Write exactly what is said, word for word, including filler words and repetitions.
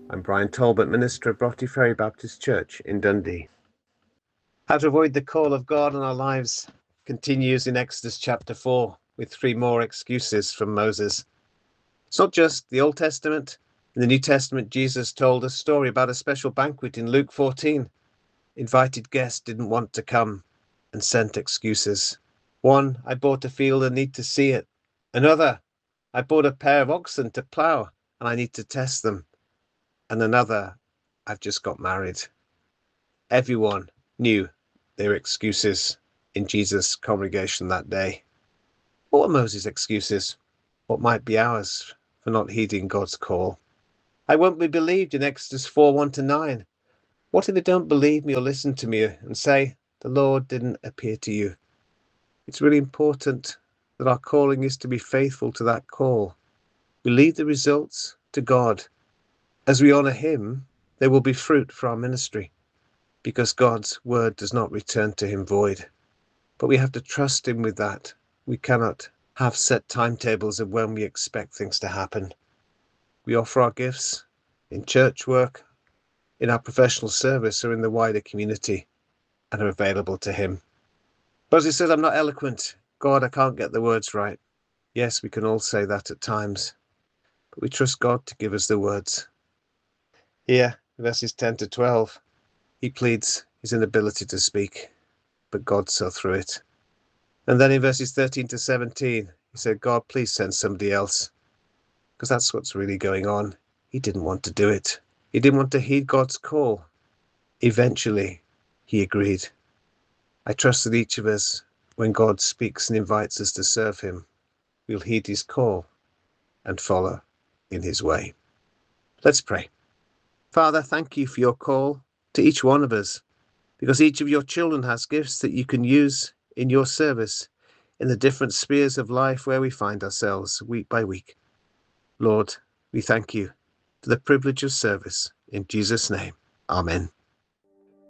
I'm Brian Talbot, minister of Broughty Ferry Baptist Church in Dundee. How to avoid the call of God in our lives continues in Exodus chapter four with three more excuses from Moses. It's not just the Old Testament. In the New Testament, Jesus told a story about a special banquet in Luke fourteen. Invited guests didn't want to come and sent excuses. One, I bought a field and need to see it. Another, I bought a pair of oxen to plough and I need to test them. And another, I've just got married. Everyone knew their excuses in Jesus' congregation that day. What were Moses' excuses? What might be ours for not heeding God's call? I won't be believed in Exodus four, one to nine. What if they don't believe me or listen to me and say, the Lord didn't appear to you? It's really important that our calling is to be faithful to that call. We leave the results to God. As we honour him, there will be fruit for our ministry, because God's word does not return to him void. But we have to trust him with that. We cannot have set timetables of when we expect things to happen. We offer our gifts in church work, in our professional service, or in the wider community, and are available to him. Moses says, I'm not eloquent. God, I can't get the words right. Yes, we can all say that at times, but we trust God to give us the words. Here, verses ten to twelve, he pleads his inability to speak, but God saw through it. And then in verses thirteen to seventeen, he said, God, please send somebody else, because that's what's really going on. He didn't want to do it. He didn't want to heed God's call. Eventually, he agreed. I trust that each of us, when God speaks and invites us to serve him, we'll heed his call and follow in his way. Let's pray. Father, thank you for your call to each one of us, because each of your children has gifts that you can use in your service in the different spheres of life where we find ourselves week by week. Lord, we thank you for the privilege of service. In Jesus' name, amen.